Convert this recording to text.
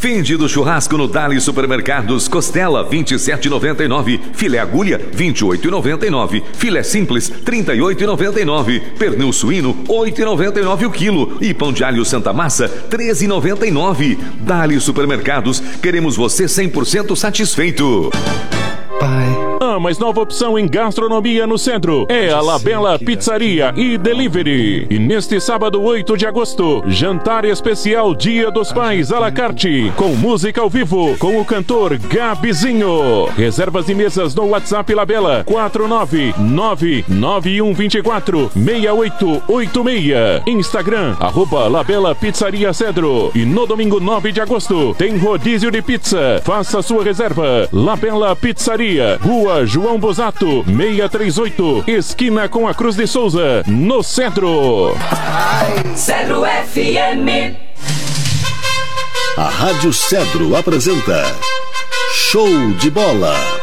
Finde do churrasco no Dali Supermercados. Costela 27,99. Filé agulha 28,99. Filé simples 38,99. Pernil suíno 8,99 o quilo. E pão de alho Santa Massa 13,99. Dali Supermercados. Queremos você 100% satisfeito. A mais nova opção em gastronomia no centro é a La Bella Pizzaria e Delivery. E neste sábado 8 de agosto, jantar especial Dia dos Pais à la carte, com música ao vivo, com o cantor Gabizinho. Reservas de mesas no WhatsApp La Bella 49991246886. Instagram @La Pizzaria Cedro. E no domingo 9 de agosto tem rodízio de pizza. Faça sua reserva. La Bella Pizzaria, Rua João Bosato, 638, esquina com a Cruz de Souza, no Cedro. Cedro FM. A Rádio Cedro apresenta Show de Bola.